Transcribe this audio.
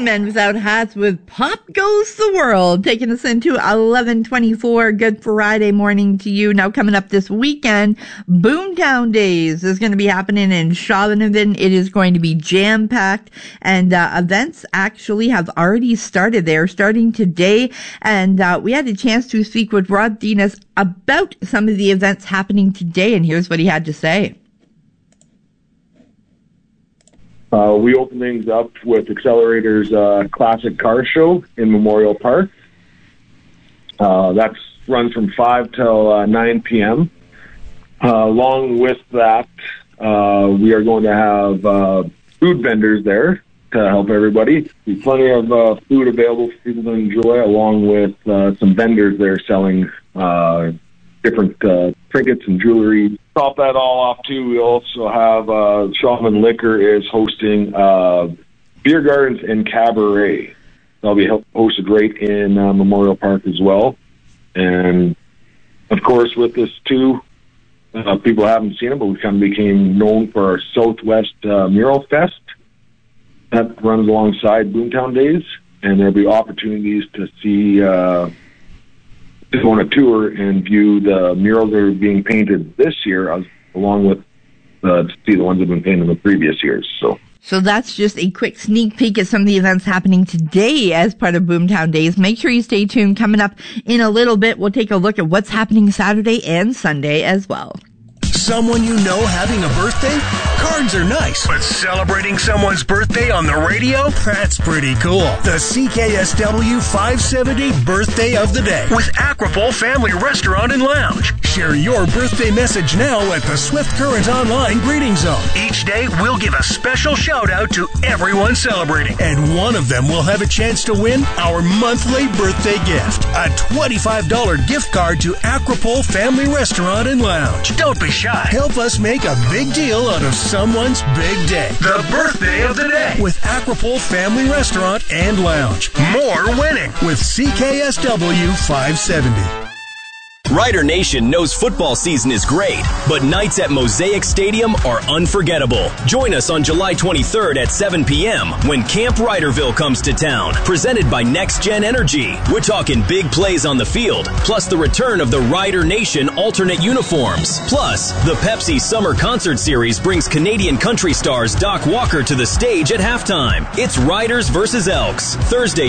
Men Without Hats with Pop Goes the World, taking us into 11:24. Good Friday morning to you. Now coming up this weekend, Boomtown Days is going to be happening in Shaunavon. It is going to be jam-packed, and events actually have already started. They are starting today, and we had a chance to speak with Rod Dinas about some of the events happening today, and here's what he had to say. We open things up with Accelerator's Classic Car Show in Memorial Park. That runs from 5 till 9 p.m. Along with that, we are going to have food vendors there to help everybody. There's plenty of food available for people to enjoy, along with some vendors there selling different trinkets and jewelry. Top that all off, too, we also have Shaunavon Liquor is hosting beer gardens and cabaret. That'll be hosted right in Memorial Park as well. And, of course, with this, too, people haven't seen it, but we kind of became known for our Southwest Mural Fest. That runs alongside Boomtown Days, and there'll be opportunities to see... to go on a tour and view the murals that are being painted this year, along with to see the ones that have been painted in the previous years. So that's just a quick sneak peek at some of the events happening today as part of Boomtown Days. Make sure you stay tuned. Coming up in a little bit, we'll take a look at what's happening Saturday and Sunday as well. Someone you know having a birthday? Cards are nice, but celebrating someone's birthday on the radio? That's pretty cool. The CKSW 570 Birthday of the Day with Aquapole Family Restaurant and Lounge. Share your birthday message now at the Swift Current Online Greeting Zone. Each day, we'll give a special shout-out to everyone celebrating, and one of them will have a chance to win our monthly birthday gift, a $25 gift card to Aquapole Family Restaurant and Lounge. Don't be shy. Help us make a big deal out of someone's big day. The Birthday of the Day with Aquapole Family Restaurant and Lounge. More winning with CKSW 570. Rider Nation knows football season is great, but nights at Mosaic Stadium are unforgettable. Join us on July 23rd at 7 p.m. when Camp Riderville comes to town, presented by Next Gen Energy. We're talking big plays on the field, plus the return of the Rider Nation alternate uniforms. Plus, the Pepsi Summer Concert Series brings Canadian country stars Doc Walker to the stage at halftime. It's Riders versus Elks, Thursday,